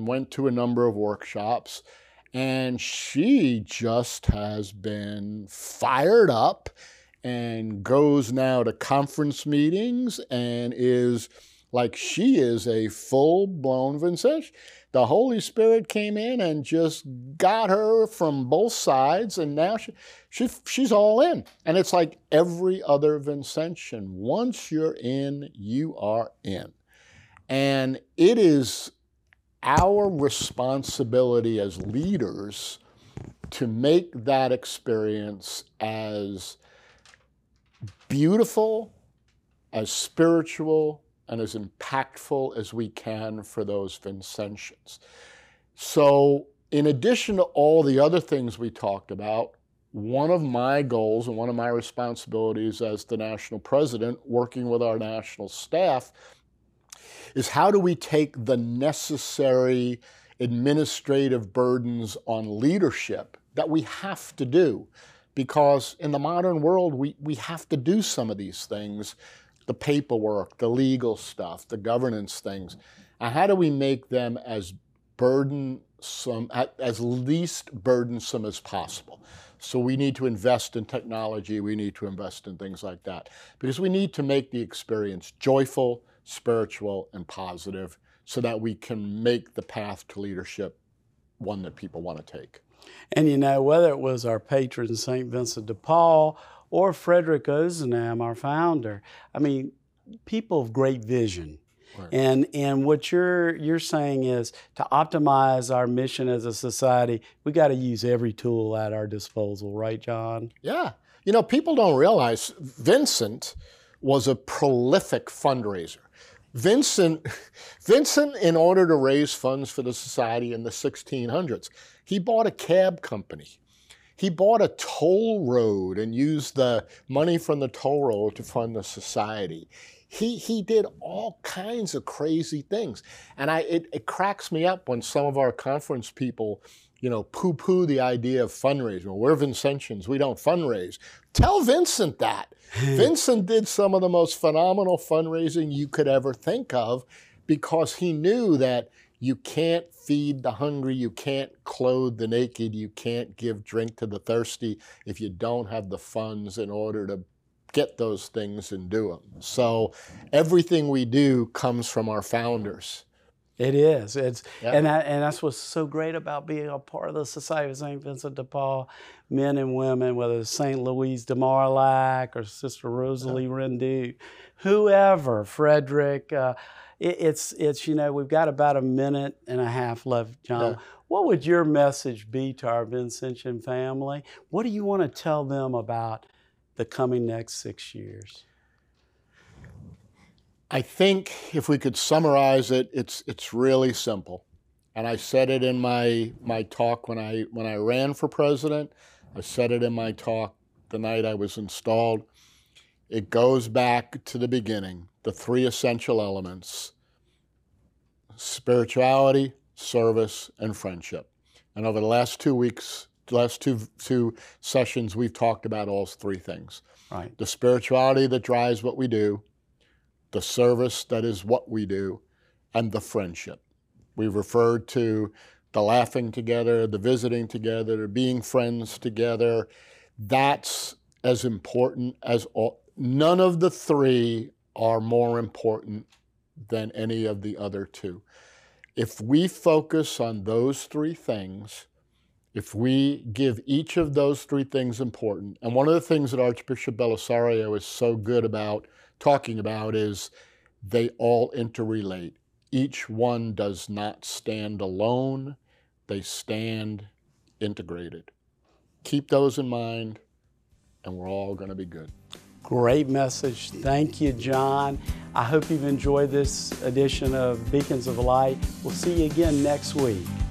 went to a number of workshops, and she just has been fired up and goes now to conference meetings and is like she is a full-blown Vincentian. The Holy Spirit came in and just got her from both sides, and now she's all in. And it's like every other Vincentian. Once you're in, you are in. And it is our responsibility as leaders to make that experience as beautiful, as spiritual, and as impactful as we can for those Vincentians. So in addition to all the other things we talked about, one of my goals and one of my responsibilities as the national president, working with our national staff, is how do we take the necessary administrative burdens on leadership that we have to do? Because in the modern world, we have to do some of these things, the paperwork, the legal stuff, the governance things. And how do we make them as burdensome, as least burdensome as possible? So we need to invest in technology, we need to invest in things like that, because we need to make the experience joyful, spiritual, and positive so that we can make the path to leadership one that people want to take. And you know, whether it was our patron, St. Vincent de Paul, or Frederick Ozanam, our founder, I mean, people of great vision. Right. And what you're saying is to optimize our mission as a society, we got to use every tool at our disposal, right, John? Yeah. You know, people don't realize Vincent was a prolific fundraiser. Vincent, in order to raise funds for the society in the 1600s, he bought a cab company. He bought a toll road and used the money from the toll road to fund the society. He did all kinds of crazy things. And it cracks me up when some of our conference people, you know, poo-poo the idea of fundraising. Well, we're Vincentians, we don't fundraise. Tell Vincent that. Vincent did some of the most phenomenal fundraising you could ever think of because he knew that you can't feed the hungry, you can't clothe the naked, you can't give drink to the thirsty if you don't have the funds in order to get those things and do them. So everything we do comes from our founders. It is. Yeah. And that's what's so great about being a part of the Society of St. Vincent de Paul, men and women, whether it's St. Louise de Marillac or Sister Rosalie Rendu, whoever, Frederick. It's you know, we've got about a minute and a half left, John. Yeah. What would your message be to our Vincentian family? What do you want to tell them about the coming next 6 years? I think if we could summarize it, it's really simple. And I said it in my talk when I ran for president. I said it in my talk the night I was installed. It goes back to the beginning, the three essential elements: spirituality, service, and friendship. And over the last 2 weeks, the last two sessions, we've talked about all three things. Right. The spirituality that drives what we do, the service that is what we do, and the friendship. We've referred to the laughing together, the visiting together, the being friends together. That's as important as all. None of the three are more important than any of the other two. If we focus on those three things, if we give each of those three things important, and one of the things that Archbishop Belisario is so good about talking about is they all interrelate. Each one does not stand alone, they stand integrated. Keep those in mind, and we're all going to be good. Great message. Thank you, John. I hope you've enjoyed this edition of Beacons of Light. We'll see you again next week.